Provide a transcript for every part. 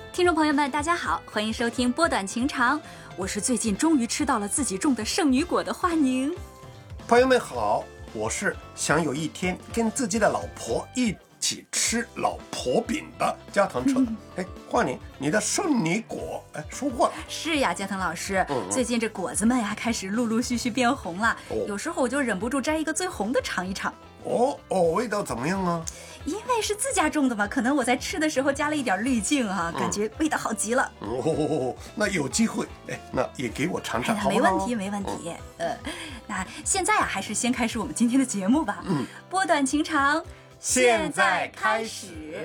听众朋友们，大家好，欢迎收听波短情长，我是最近终于吃到了自己种的圣女果的华宁。 朋友们好，我是想有一天跟自己的老婆一起吃老婆饼的加藤彻。华宁，你的圣女果收获了？ 是呀，加藤老师，最近这果子们呀开始陆陆续续变红了，有时候我就忍不住摘一个最红的尝一尝。 味道怎么样啊？ 因为是自家种的嘛，可能我在吃的时候加了一点滤镜啊，感觉味道好极了。 那有机会，那也给我尝尝，好不好？ 没问题，没问题。那现在还是先开始我们今天的节目吧。波短情长，现在开始。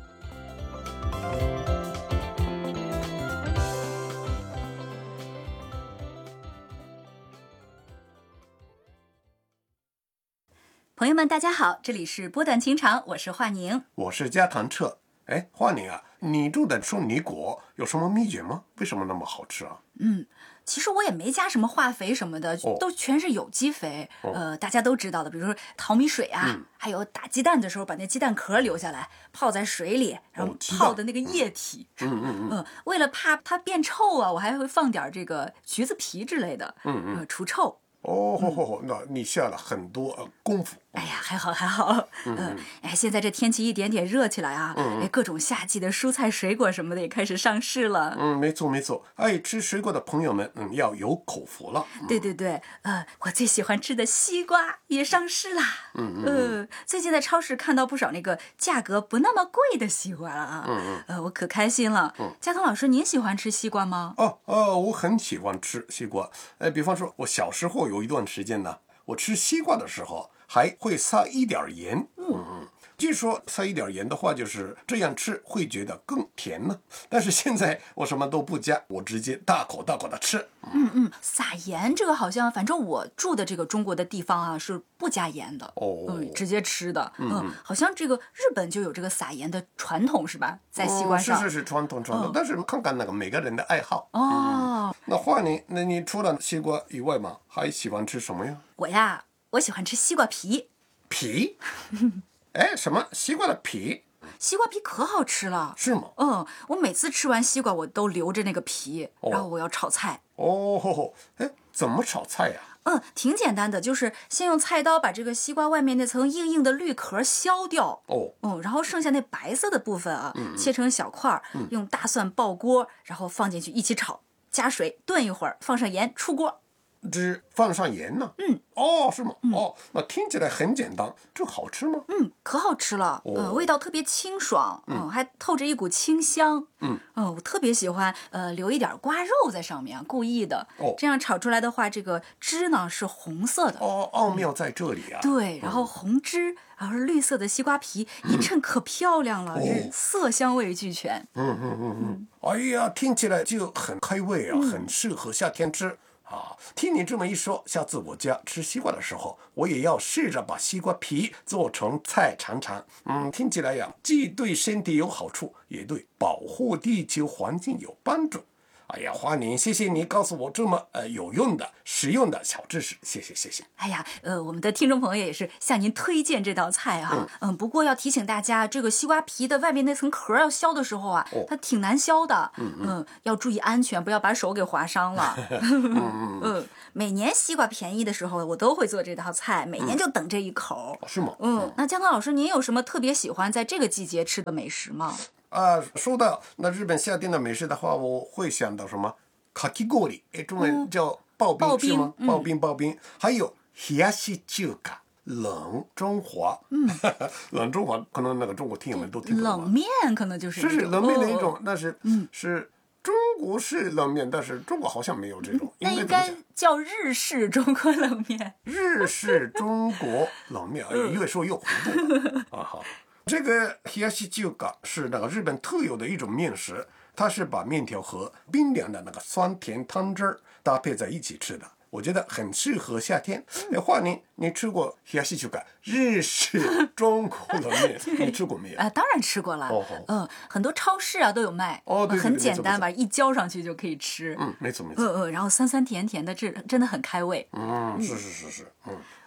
朋友们，大家好，这里是波短情长，我是华宁， 我是加藤彻。华宁啊，你种的圣女果有什么秘诀吗？为什么那么好吃啊？ 其实我也没加什么化肥什么的，都全是有机肥。大家都知道的，比如说淘米水啊，还有打鸡蛋的时候把那鸡蛋壳留下来泡在水里，然后泡的那个液体。为了怕它变臭啊，我还会放点这个橘子皮之类的，除臭。 那你下了很多功夫。 哎呀，还好。现在这天气一点点热起来啊，各种夏季的蔬菜水果什么的也开始上市了。 没错，爱吃水果的朋友们，要有口福了。 对，我最喜欢吃的西瓜也上市啦。最近在超市看到不少那个价格不那么贵的西瓜了啊。我可开心了。加藤老师，您喜欢吃西瓜吗？ 我很喜欢吃西瓜。比方说，我小时候有一段时间呢，我吃西瓜的时候还会撒一点盐。据说撒一点盐的话，就是这样吃会觉得更甜呢。但是现在我什么都不加，我直接大口大口的吃。 撒盐这个好像，反正我住的这个中国的地方啊是不加盐的。直接吃的。好像这个日本就有这个撒盐的传统是吧？在西瓜上。 是传统。但是看看那个每个人的爱好。那华宁，那你除了西瓜以外嘛，还喜欢吃什么呀？ 我喜欢吃西瓜皮。 皮？什么？西瓜的皮？ 西瓜皮可好吃了。 是吗？ 我每次吃完西瓜我都留着那个皮，然后我要炒菜。 怎么炒菜呀？ 挺简单的，就是先用菜刀把这个西瓜外面那层硬硬的绿壳削掉。然后剩下那白色的部分啊，切成小块，用大蒜爆锅，然后放进去一起炒，加水炖一会儿，放上盐，出锅。 只放上盐呢？是吗？那听起来很简单，这好吃吗？ 可好吃了。味道特别清爽，还透着一股清香。我特别喜欢留一点瓜肉在上面，故意的。这样炒出来的话，这个汁呢是红色的。 奥妙在这里啊。 对，然后红汁，然后绿色的西瓜皮一衬可漂亮了，色香味俱全。 哎呀，听起来就很开胃啊，很适合夏天吃。听你这么一说，下次我家吃西瓜的时候，我也要试着把西瓜皮做成菜尝尝。听起来呀，既对身体有好处，也对保护地球环境有帮助。哎呀，华宁，谢谢你告诉我这么有用的、实用的小知识，谢谢。 哎呀，我们的听众朋友也是向您推荐这道菜啊。不过要提醒大家，这个西瓜皮的外面那层壳要削的时候啊，它挺难削的。要注意安全，不要把手给划伤了。每年西瓜便宜的时候，我都会做这道菜，每年就等这一口。 是吗？ 那江涛老师，您有什么特别喜欢在这个季节吃的美食吗？ 说到那日本夏天的美食的话，我会想到什么？かき氷，中文叫刨冰是吗？刨冰，还有冷やし中華，冷中华。冷中华可能那个中国听友们都听不懂。 冷面可能就是冷面的一种，但是是中国式冷面，但是中国好像没有这种。 那应该叫日式中国冷面。 日式中国冷面，越说越糊涂。好。这个冷やし中華是那个日本特有的一种面食，它是把面条和冰凉的那个酸甜汤汁搭配在一起吃的，我觉得很适合夏天。华宁，你吃过冷やし中華日式中国冷面？你吃过没有？ 当然吃过了。很多超市啊都有卖。 对， 很简单吧，一浇上去就可以吃。 没错。 然后酸酸甜甜的，这真的很开胃。 是。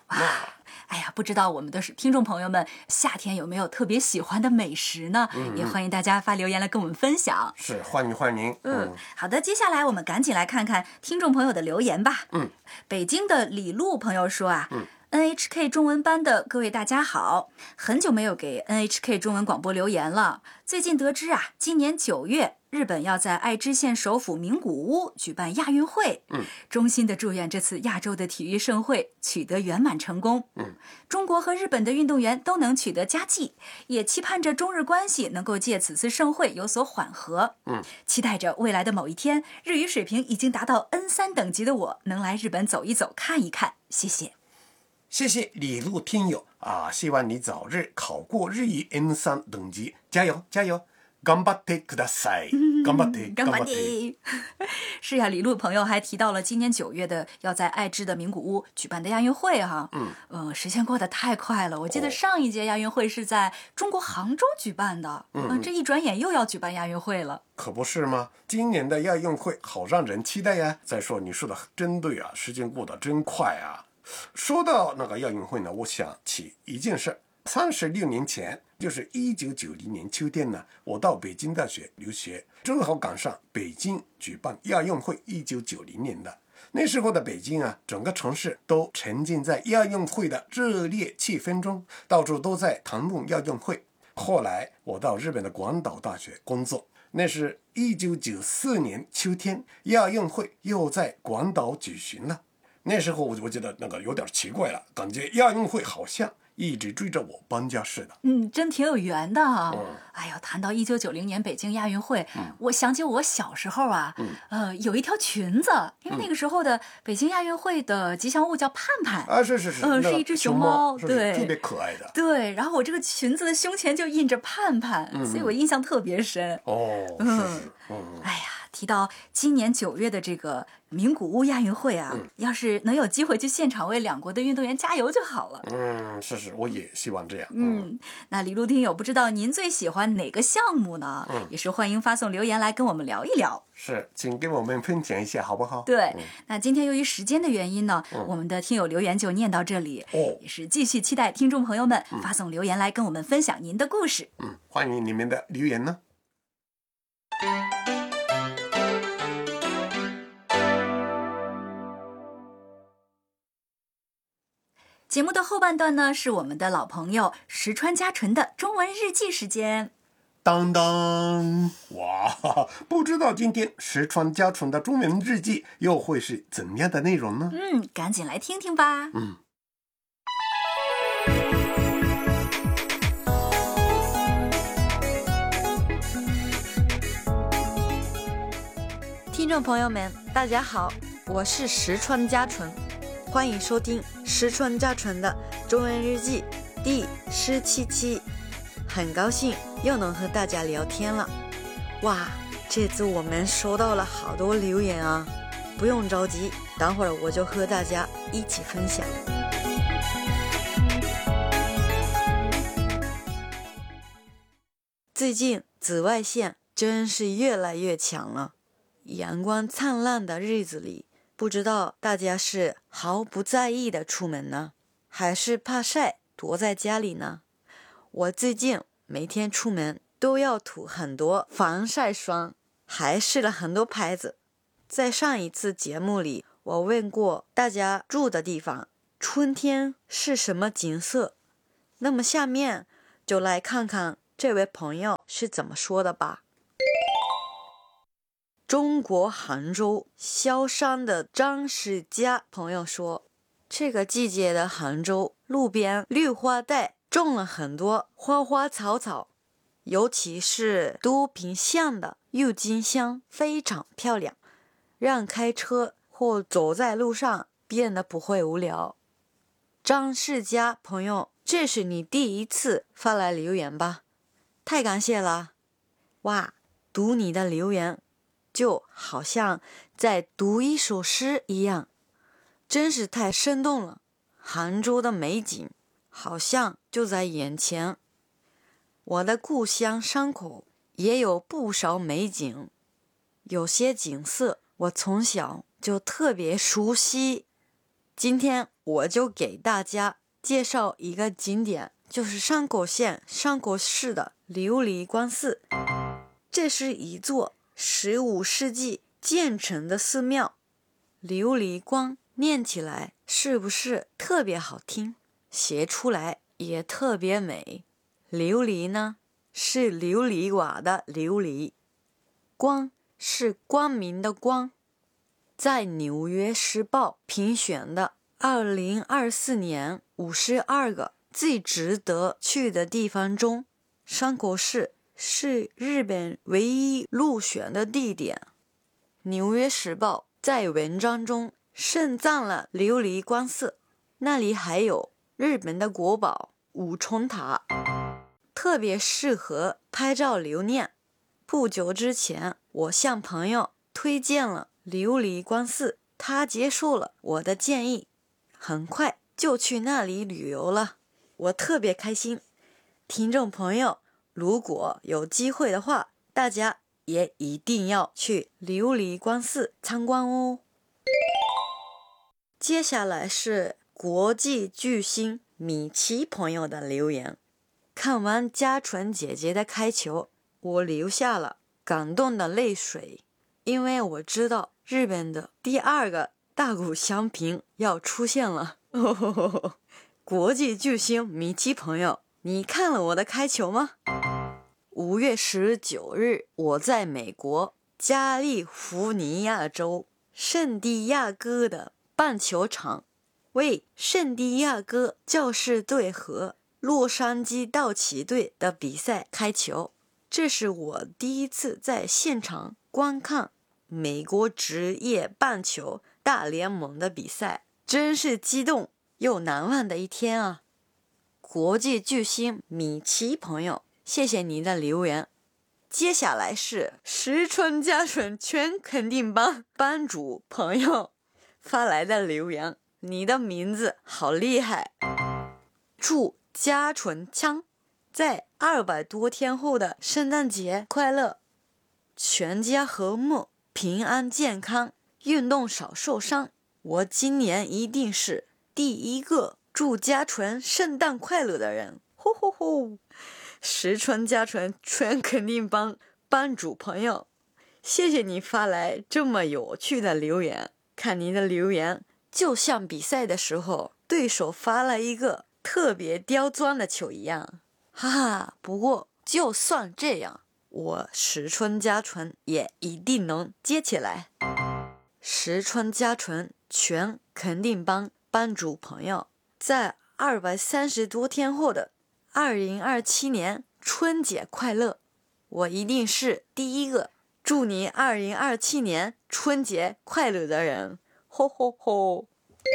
哎呀，不知道我们的听众朋友们夏天有没有特别喜欢的美食呢？也欢迎大家发留言来跟我们分享。 是，欢迎。 好的，接下来我们赶紧来看看听众朋友的留言吧。北京的李璐朋友说啊，NHK 中文班的各位大家好，很久没有给 NHK 中文广播留言了。最近得知啊，今年9月日本要在爱知县首府名古屋举办亚运会，衷心的祝愿这次亚洲的体育盛会取得圆满成功。中国和日本的运动员都能取得佳绩，也期盼着中日关系能够借此次盛会有所缓和。期待着未来的某一天，日语水平已经达到 N3 等级的我能来日本走一走看一看。谢谢。 谢谢李璐听友啊，希望你早日考过日语 N3 等级，加油！頑張ってください。頑張って。 是呀，李璐朋友还提到了今年9月的要在爱知的名古屋举办的亚运会哈。时间过得太快了，我记得上一届亚运会是在中国杭州举办的，这一转眼又要举办亚运会了。 可不是吗？今年的亚运会好让人期待呀。再说你说的真对啊，时间过得真快啊。说到那个亚运会呢，我想起一件事。36年前，就是1990年秋天呢，我到北京大学留学，正好赶上北京举办亚运会1990年的。那时候的北京啊，整个城市都沉浸在亚运会的热烈气氛中，到处都在谈论亚运会。后来我到日本的广岛大学工作，那是1994年秋天，亚运会又在广岛举行了。那时候我觉得那个有点奇怪了，感觉亚运会好像一直追着我搬家似的。 真挺有缘的啊。哎呦，谈到1990年北京亚运会，我想起我小时候啊，有一条裙子，因为那个时候的北京亚运会的吉祥物叫盼盼啊，是， 是一只熊猫，对， 特别可爱的。 对，然后我这个裙子的胸前就印着盼盼，所以我印象特别深。哎呀，提到今年9月的这个名古屋亚运会啊，要是能有机会去现场为两国的运动员加油就好了。 是，我也希望这样。 那李璐听友，不知道您最喜欢哪个项目呢？也是欢迎发送留言来跟我们聊一聊。 是，请给我们分享一下好不好？ 对，那今天由于时间的原因呢，我们的听友留言就念到这里。也是继续期待听众朋友们发送留言来跟我们分享您的故事。 欢迎你们的留言呢。 节目的后半段呢，是我们的老朋友石川佳纯的中文日记时间。 当当，哇，不知道今天石川佳纯的中文日记又会是怎样的内容呢？ 赶紧来听听吧。 听众朋友们，大家好，我是石川佳纯，欢迎收听石川佳纯的中文日记第17期。很高兴又能和大家聊天了。哇，这次我们收到了好多留言啊，不用着急，等会儿我就和大家一起分享。最近紫外线真是越来越强了，阳光灿烂的日子里，不知道大家是毫不在意的出门呢，还是怕晒躲在家里呢？我最近每天出门都要涂很多防晒霜，还试了很多牌子。在上一次节目里，我问过大家住的地方春天是什么景色，那么下面就来看看这位朋友是怎么说的吧。中国杭州萧山的张世佳朋友说，这个季节的杭州路边绿化带种了很多花花草草，尤其是多品相的郁金香非常漂亮，让开车或走在路上变得不会无聊。张世佳朋友，这是你第一次发来留言吧？太感谢了！哇，读你的留言就好像在读一首诗一样，真是太生动了。杭州的美景好像就在眼前。我的故乡山口也有不少美景，有些景色我从小就特别熟悉。今天我就给大家介绍一个景点，就是山口县山口市的琉璃光寺。这是一座15世纪建成的寺庙。琉璃光念起来是不是特别好听？写出来也特别美。琉璃呢，是琉璃瓦的琉璃，光是光明的光。在《纽约时报》评选的2024年52个最值得去的地方中，山口市是日本唯一入选的地点。《纽约时报》在文章中盛赞了琉璃光寺，那里还有日本的国宝五重塔，特别适合拍照留念。不久之前，我向朋友推荐了琉璃光寺，他接受了我的建议，很快就去那里旅游了，我特别开心。听众朋友，如果有机会的话，大家也一定要去琉璃光寺参观哦。接下来是国际巨星米奇朋友的留言。看完嘉纯姐姐的开球，我流下了感动的泪水，因为我知道日本的第2个大谷翔平要出现了。国际巨星米奇朋友，你看了我的开球吗？5月19日，我在美国加利福尼亚州圣地亚哥的棒球场为圣地亚哥教士队和洛杉矶道奇队的比赛开球。这是我第一次在现场观看美国职业棒球大联盟的比赛，真是激动又难忘的一天啊！国际巨星米奇朋友，谢谢你的留言。接下来是石川佳纯全肯定班班主朋友发来的留言，你的名字好厉害。祝佳纯腔在200多天后的圣诞节快乐，全家和睦，平安健康，运动少受伤。我今年一定是第一个祝佳纯圣诞快乐的人。吼吼吼！石川佳纯全肯定帮班主朋友，谢谢你发来这么有趣的留言。看你的留言，就像比赛的时候对手发了一个特别刁钻的球一样，哈哈。不过就算这样，我石川佳纯也一定能接起来。石川佳纯全肯定帮班主朋友，在230多天后的2027年春节快乐！我一定是第一个祝你2027年春节快乐的人。吼吼吼！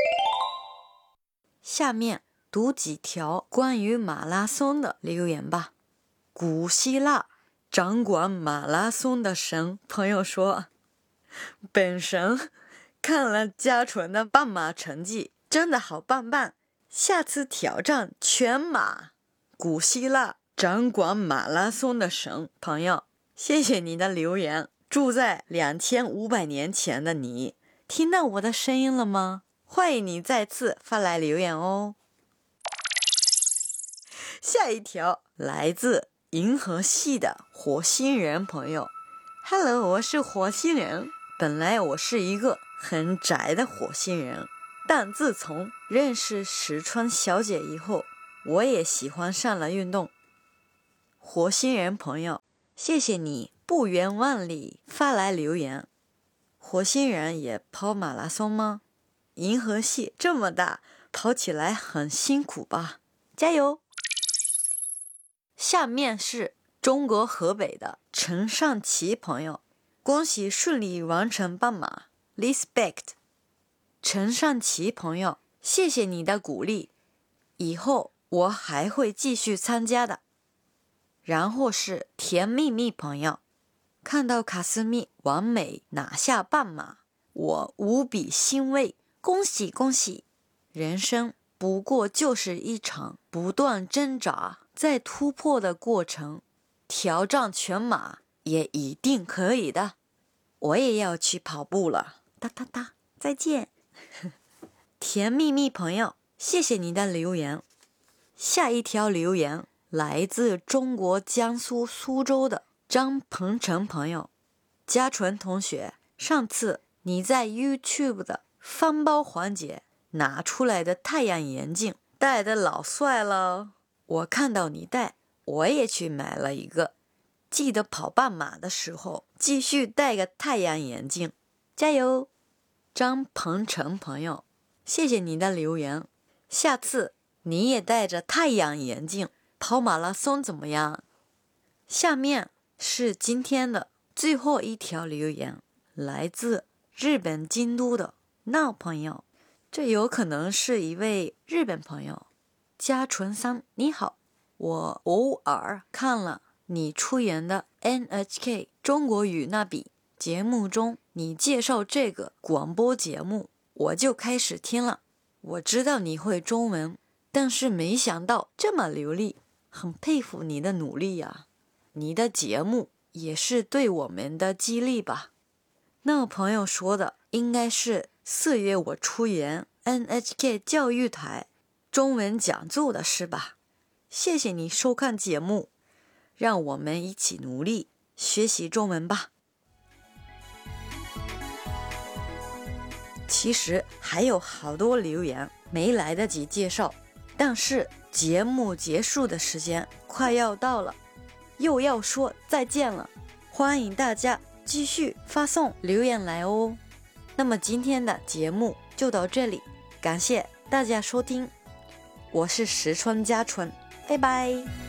下面读几条关于马拉松的留言吧。古希腊掌管马拉松的神朋友说，本神看了佳纯的半马成绩，真的好棒棒，下次挑战全马。古希腊掌管马拉松的神朋友，谢谢你的留言。住在2500年前的你，听到我的声音了吗？欢迎你再次发来留言哦。下一条来自银河系的火星人朋友 ，Hello， 我是火星人。本来我是一个很宅的火星人，但自从认识石川小姐以后，我也喜欢上了运动。火星人朋友，谢谢你不远万里发来留言。火星人也跑马拉松吗？银河系这么大，跑起来很辛苦吧？加油！下面是中国河北的陈尚奇朋友，恭喜顺利完成半马 ，respect。陈尚奇朋友，谢谢你的鼓励，以后我还会继续参加的。然后是甜蜜蜜朋友，看到卡斯米完美拿下半马，我无比欣慰，恭喜恭喜！人生不过就是一场不断挣扎在突破的过程，挑战全马也一定可以的。我也要去跑步了，哒哒哒，再见。 甜蜜蜜朋友，谢谢你的留言。下一条留言来自中国江苏苏州的张鹏程朋友。嘉纯同学，上次你在 YouTube 的翻包环节拿出来的太阳眼镜戴得老帅了，我看到你戴，我也去买了一个。记得跑半马的时候继续戴个太阳眼镜，加油！张鹏程朋友，谢谢你的留言。下次你也戴着太阳眼镜跑马拉松怎么样？下面是今天的最后一条留言，来自日本京都的闹朋友，这有可能是一位日本朋友。嘉纯桑，你好，我偶尔看了你出演的 NHK 中国语那笔节目中，你介绍这个广播节目，我就开始听了。我知道你会中文，但是没想到这么流利，很佩服你的努力呀。你的节目也是对我们的激励吧。那个朋友说的应该是4月我出演 NHK 教育台中文讲座的是吧？谢谢你收看节目，让我们一起努力学习中文吧。其实还有好多留言没来得及介绍，但是节目结束的时间快要到了，又要说再见了。欢迎大家继续发送留言来哦。那么今天的节目就到这里，感谢大家收听，我是石川嘉纯，拜拜。